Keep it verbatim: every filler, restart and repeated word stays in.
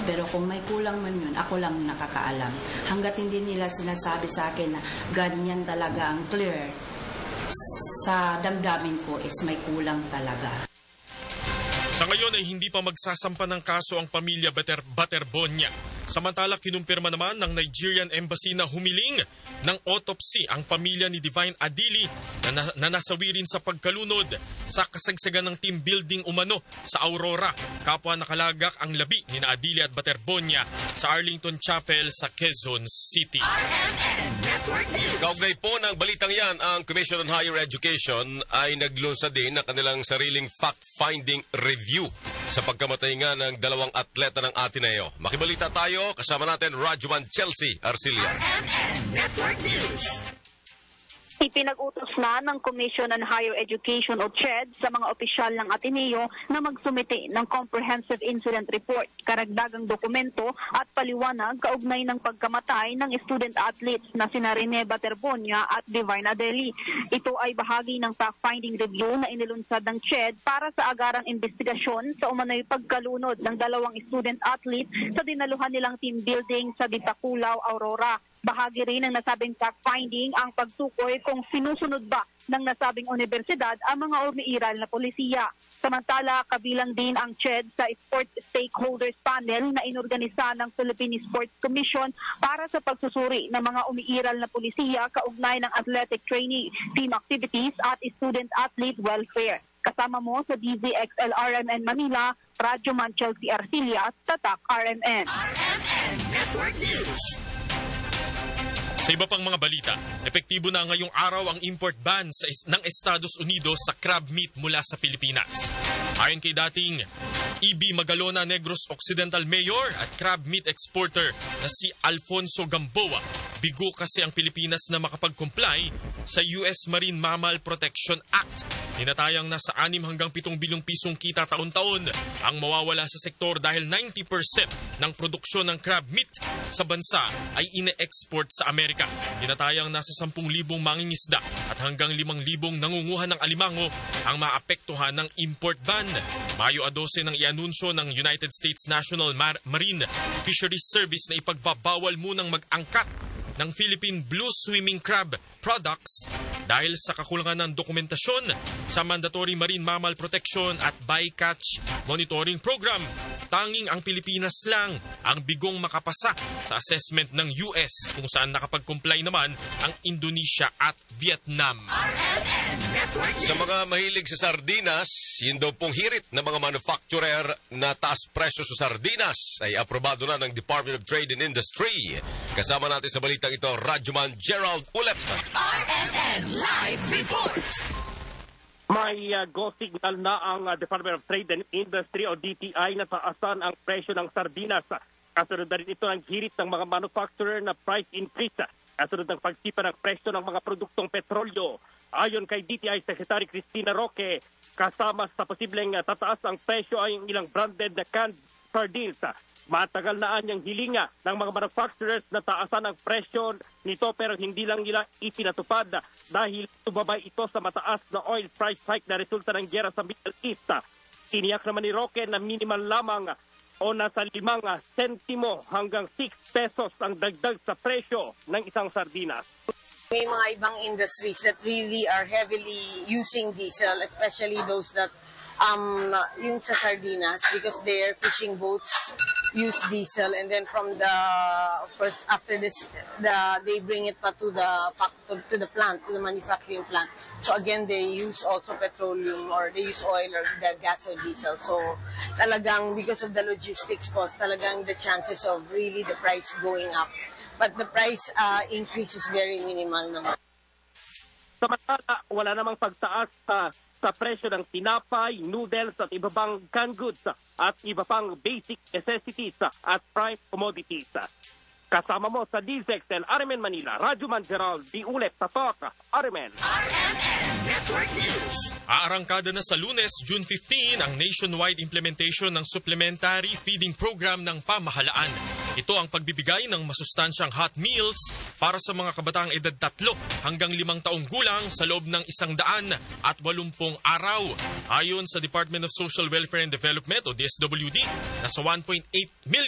Pero kung may kulang man yun, ako lang nakakaalam. Hanggat hindi nila sinasabi sa akin na ganyan talaga ang clear, sa damdamin ko is may kulang talaga. Sa ngayon ay hindi pa magsasampa ng kaso ang pamilya Bater Baterbonia. Samantala, kinumpirma naman ng Nigerian Embassy na humiling ng autopsy ang pamilya ni Divine Adili na, na, na nasawi rin sa pagkalunod sa kasagsagan ng team building umano sa Aurora. Kapwa nakalagak ang labi ni na Adili at Baterbonia sa Arlington Chapel sa Quezon City. Kaugnay po ng balitang yan, ang Commission on Higher Education ay naglunsad din ng kanilang sariling fact-finding review sa pagkamatay nga ng dalawang atleta ng Ateneo. Makibalita tayo, kasama natin Rajuman Chelsea Arcilia. Network News. Ipinag-utos na ng Commission on Higher Education o C H E D sa mga opisyal ng Ateneo na magsumite ng Comprehensive Incident Report, karagdagang dokumento at paliwanag kaugnay ng pagkamatay ng student athletes na sina Rene Baterbonia at Divine Adeli. Ito ay bahagi ng fact-finding review na inilunsad ng C H E D para sa agarang investigasyon sa umano'y pagkalunod ng dalawang student athletes sa dinaluhan nilang team building sa Dipakulaw, Aurora. Bahagi rin ng nasabing fact-finding ang pagtukoy kung sinusunod ba ng nasabing universidad ang mga umiiral na polisiya. Samantala, kabilang din ang C H E D sa Sports Stakeholders Panel na inorganisa ng Philippine Sports Commission para sa pagsusuri ng mga umiiral na polisiya kaugnay ng athletic training, team activities at student-athlete welfare. Kasama mo sa D Z X L R M N Manila, Rajuman Chelsea Arcilia, Tatak R M N. R M N Network News. Sa iba pang mga balita, epektibo na ngayong araw ang import ban sa is- ng Estados Unidos sa crab meat mula sa Pilipinas. Ayon kay dating E B Magalona Negros Occidental Mayor at crab meat exporter na si Alfonso Gamboa, bigo kasi ang Pilipinas na makapag-comply sa U S Marine Mammal Protection Act. Tinatayang nasa anim hanggang pitong bilyong pisong kita taon-taon ang mawawala sa sektor dahil ninety percent ng produksyon ng crab meat sa bansa ay ine-export sa Amerika. Tinatayang nasa sampung libong mangingisda at hanggang limang libong nangunguha ng alimango ang maapektuhan ng import ban. Mayo dose nang ianunsyo ng United States National Mar- Marine Fisheries Service na ipagbabawal munang mag-angkat ng Philippine Blue Swimming Crab products dahil sa kakulangan ng dokumentasyon sa Mandatory Marine Mammal Protection at Bycatch Monitoring Program. Tanging ang Pilipinas lang ang bigong makapasa sa assessment ng U S kung saan nakapag-comply naman ang Indonesia at Vietnam. Sa mga mahilig sa sardinas, yun daw pong hirit ng mga manufacturer na taas presyo sa sardinas ay aprobado na ng Department of Trade and Industry. Kasama natin sa balitang ito, Rajuman Gerald Ulep. R M N Live Report. May uh, go signal na ang uh, Department of Trade and Industry o D T I na taasan ang presyo ng sardinas. Kasunod na rin ito ang hirit ng mga manufacturer na price increase. Kasunod ng pagsipa ng presyo ng mga produktong petrolyo. Ayon kay D T I Secretary Cristina Roque, kasama sa posibleng uh, tataas ang presyo ay ilang branded na canned sardines. Matagal na anyang hilinga ng mga manufacturers na taasan ang presyo nito pero hindi lang nila ipinatupad dahil tumabay ito sa mataas na oil price hike na resulta ng giyera sa Middle East. Tiniyak naman ni Roque na minimal lamang o nasa limang sentimo hanggang six pesos ang dagdag sa presyo ng isang sardinas. May mga ibang industries that really are heavily using diesel, especially those that um yung sa sardinas because their fishing boats use diesel, and then from the first after this the they bring it pa to the to, to the plant to the manufacturing plant, so again they use also petroleum or they use oil or the gas or diesel, so talagang because of the logistics cost talagang the chances of really the price going up, but the price uh, increase is very minimal naman. Samantala, wala namang pagtaas sa sa presyo ng tinapay, noodles at iba pang canned goods at iba pang basic necessities at prime commodities. Kasama mo sa D Z X L R M N Manila, Rajuman Gerald D. Ulep, Tatak, R M N. R M N Network News. Aarangkada na sa Lunes, June fifteenth, ang nationwide implementation ng Supplementary Feeding Program ng pamahalaan. Ito ang pagbibigay ng masustansyang hot meals para sa mga kabataang edad tatlo hanggang limang taong gulang sa loob ng isang daan at walumpung araw. Ayon sa Department of Social Welfare and Development o D S W D, nasa one point eight million